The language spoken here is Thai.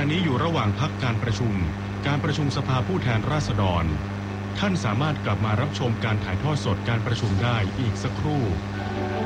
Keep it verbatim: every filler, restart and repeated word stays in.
ะนี้อยู่ระหว่างพักการประชุมการประชุมสภาผู้แทนราษฎรท่านสามารถกลับมารับชมการถ่ายทอดสดการประชุมได้อีกสักครู่